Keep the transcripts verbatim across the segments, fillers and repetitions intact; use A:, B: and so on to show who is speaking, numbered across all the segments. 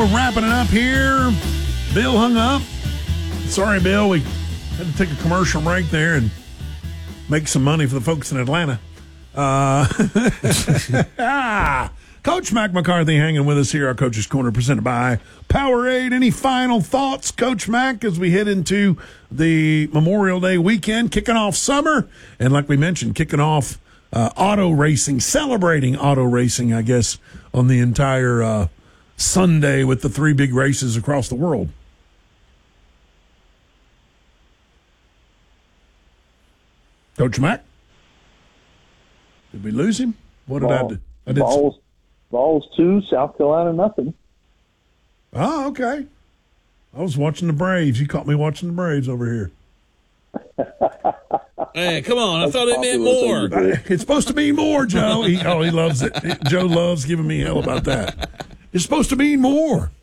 A: We're wrapping it up here. Bill hung up. Sorry, Bill. We had to take a commercial break there and make some money for the folks in Atlanta. Uh, ah, Coach Mac McCarthy hanging with us here, our Coach's Corner, presented by Powerade. Any final thoughts, Coach Mac, as we head into the Memorial Day weekend, kicking off summer, and like we mentioned, kicking off uh, auto racing, celebrating auto racing, I guess, on the entire uh, Sunday with the three big races across the world. Coach Mac? Did we lose him? What did
B: Ball,
A: I do? I did
B: balls, balls two, South Carolina nothing.
A: Oh, okay. I was watching the Braves. You caught me watching the Braves over here.
C: Hey, come on. I thought it meant more.
A: It's supposed to mean more, Joe. He, oh, he loves it. Joe loves giving me hell about that. It's supposed to mean more.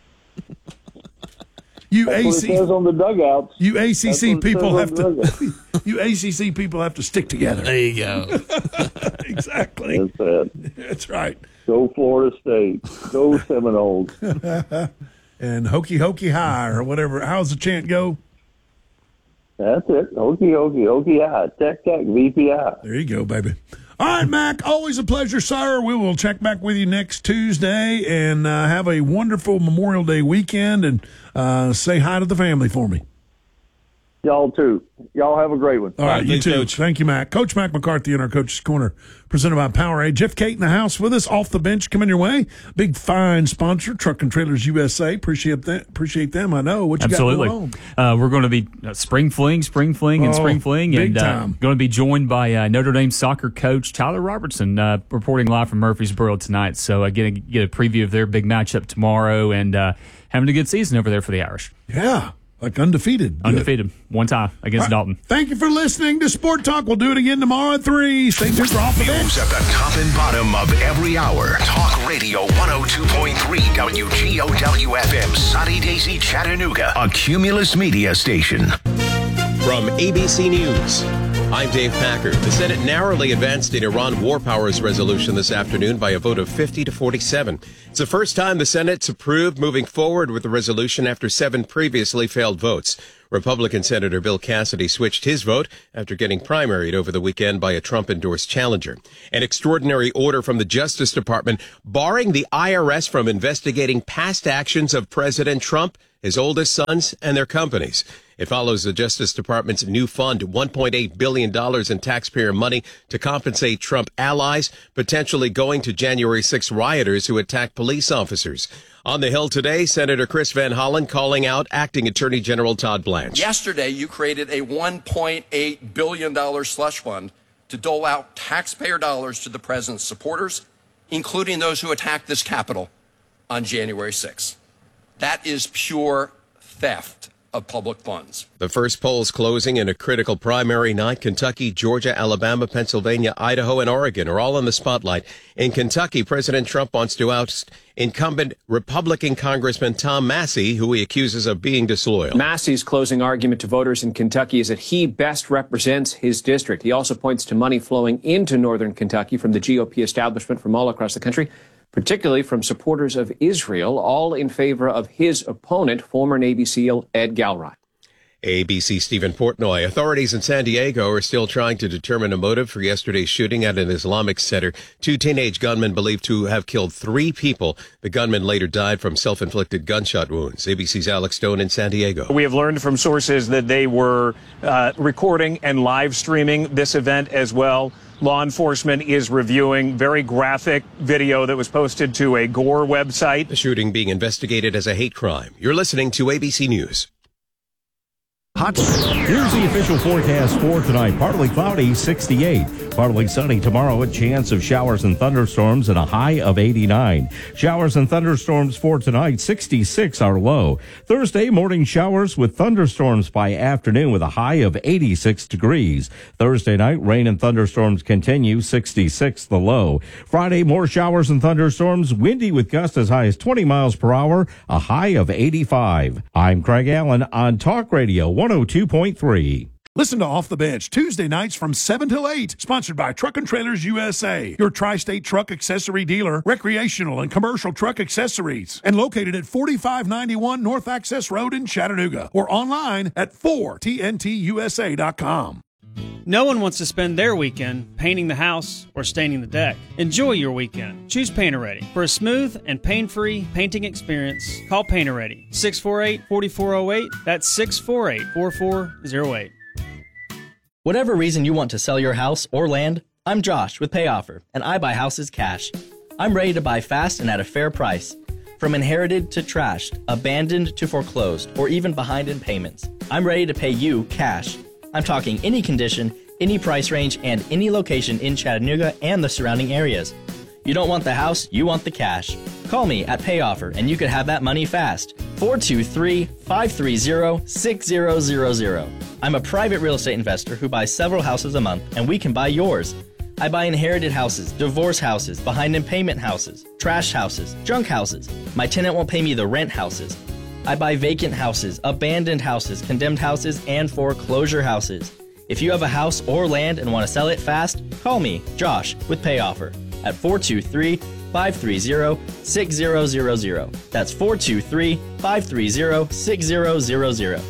A: You
B: That's
A: A C C
B: what it says on the dugouts.
A: You A C C people have to.
B: to.
A: You A C C people have to stick together.
C: There you go.
A: Exactly.
B: That's it.
A: That's right.
B: Go Florida State. Go Seminoles.
A: And hokey hokey high or whatever. How's the chant go?
B: That's it. Hokey hokey hokey high. Tech tech V P I.
A: There you go, baby. All right, Mac, always a pleasure, sir. We will check back with you next Tuesday and uh, have a wonderful Memorial Day weekend and uh, say hi to the family for me.
B: Y'all too. Y'all have a great one.
A: All right, you
C: thanks,
A: too.
C: Coach.
A: Thank you, Mac. Coach Mac McCarthy in our Coach's Corner, presented by Powerade. Jeff Kate in the house with us, off the bench, coming your way. Big, fine sponsor, Truck and Trailers U S A. Appreciate that. Appreciate them. I know. What you
D: Absolutely.
A: got going on?
D: Uh, we're going to be uh, spring fling, spring fling, and
A: Oh,
D: spring fling.
A: big
D: and uh,
A: time.
D: going to be joined by uh, Notre Dame soccer coach Tyler Robertson, uh, reporting live from Murfreesboro tonight. So uh, get, a, get a preview of their big matchup tomorrow and uh, having a good season over there for the Irish.
A: Yeah, like undefeated. Good.
D: Undefeated. One tie against
A: All right.
D: Dalton.
A: Thank you for listening to Sport Talk. We'll do it again tomorrow at three. Stay tuned for Off the Bench.
E: News at the top and bottom of every hour. Talk Radio one oh two point three W G O W F M, Sunny Daisy, Chattanooga, a Cumulus media station.
F: From A B C News, I'm Dave Packard. The Senate narrowly advanced an Iran war powers resolution this afternoon by a vote of fifty to forty-seven. It's the first time the Senate's approved moving forward with the resolution after seven previously failed votes. Republican Senator Bill Cassidy switched his vote after getting primaried over the weekend by a Trump-endorsed challenger. An extraordinary order from the Justice Department barring the I R S from investigating past actions of President Trump, his oldest sons, and their companies. It follows the Justice Department's new fund, one point eight billion dollars in taxpayer money to compensate Trump allies, potentially going to January sixth rioters who attacked police officers. On the Hill today, Senator Chris Van Hollen calling out Acting Attorney General Todd Blanche.
G: Yesterday, you created a one point eight billion dollars slush fund to dole out taxpayer dollars to the president's supporters, including those who attacked this Capitol on January sixth. That is pure theft of public funds.
F: The first polls closing in a critical primary night. Kentucky, Georgia, Alabama, Pennsylvania, Idaho, and Oregon are all in the spotlight. In Kentucky, President Trump wants to oust incumbent Republican Congressman Tom Massey, who he accuses of being disloyal.
H: Massey's closing argument to voters in Kentucky is that he best represents his district. He also points to money flowing into northern Kentucky from the G O P establishment from all across the country, particularly from supporters of Israel, all in favor of his opponent, former Navy SEAL Ed Galbraith.
F: A B C Stephen Portnoy. Authorities in San Diego are still trying to determine a motive for yesterday's shooting at an Islamic center. Two teenage gunmen believed to have killed three people. The gunman later died from self-inflicted gunshot wounds. A B C's Alex Stone in San Diego.
I: We have learned from sources that they were uh, recording and live streaming this event as well. Law enforcement is reviewing very graphic video that was posted to a Gore website.
F: The shooting being investigated as a hate crime. You're listening to A B C News.
J: Hot. Here's the official forecast for tonight. Partly cloudy, sixty-eight. Partly sunny tomorrow, a chance of showers and thunderstorms and a high of eighty-nine. Showers and thunderstorms for tonight, sixty-six our low. Thursday, morning showers with thunderstorms by afternoon with a high of eighty-six degrees. Thursday night, rain and thunderstorms continue, sixty-six the low. Friday, more showers and thunderstorms, windy with gusts as high as twenty miles per hour, a high of eighty-five. I'm Craig Allen on Talk Radio one oh two point three.
A: Listen to Off the Bench Tuesday nights from seven till eight, sponsored by Truck and Trailers U S A, your tri-state truck accessory dealer, recreational and commercial truck accessories, and located at forty-five ninety-one North Access Road in Chattanooga, or online at four T N T U S A dot com.
K: No one wants to spend their weekend painting the house or staining the deck. Enjoy your weekend. Choose Painter-Ready. For a smooth and pain-free painting experience, call Painter-Ready. six four eight, four four zero eight. That's six four eight, four four zero eight.
L: Whatever reason you want to sell your house or land, I'm Josh with PayOffer, and I buy houses cash. I'm ready to buy fast and at a fair price. From inherited to trashed, abandoned to foreclosed, or even behind in payments, I'm ready to pay you cash. I'm talking any condition, any price range, and any location in Chattanooga and the surrounding areas. You don't want the house, you want the cash. Call me at PayOffer and you could have that money fast. four two three, five three zero, six zero zero zero. I'm a private real estate investor who buys several houses a month, and we can buy yours. I buy inherited houses, divorce houses, behind in payment houses, trash houses, junk houses. My tenant won't pay me the rent houses. I buy vacant houses, abandoned houses, condemned houses, and foreclosure houses. If you have a house or land and want to sell it fast, call me, Josh, with PayOffer at four two three, five three zero, six zero zero zero. That's four two three, five three zero, six zero zero zero.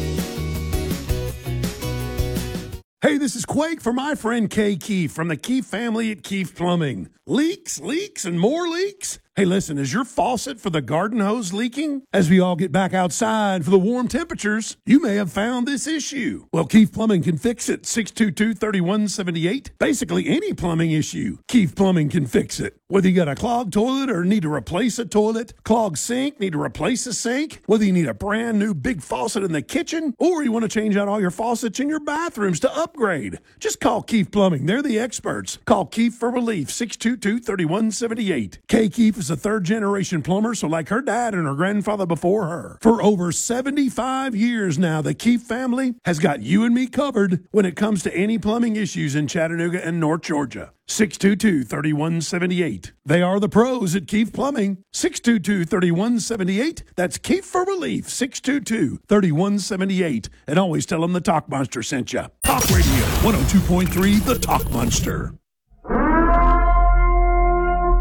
A: Hey, this is Quake for my friend Kay Keefe from the Keefe family at Keefe Plumbing. Leaks, leaks, and more leaks? Hey, listen, is your faucet for the garden hose leaking? As we all get back outside for the warm temperatures, you may have found this issue. Well, Keefe Plumbing can fix it. six two two, three one seven eight. Basically, any plumbing issue, Keefe Plumbing can fix it. Whether you got a clogged toilet or need to replace a toilet, clogged sink, need to replace a sink, whether you need a brand new big faucet in the kitchen, or you want to change out all your faucets in your bathrooms to upgrade, just call Keefe Plumbing. They're the experts. Call Keefe for relief, six two two, three one seven eight. Kay Keefe is a third-generation plumber, so like her dad and her grandfather before her. For over seventy-five years now, the Keefe family has got you and me covered when it comes to any plumbing issues in Chattanooga and North Georgia. six two two, three one seven eight. They are the pros at Keefe Plumbing. six two two, three one seven eight. That's Keefe for relief, six two two, three one seven eight. And always tell them the Talk Monster sent you. Talk Radio one oh two point three, The Talk Monster.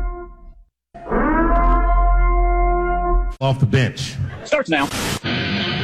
J: Off the bench.
C: Starts now.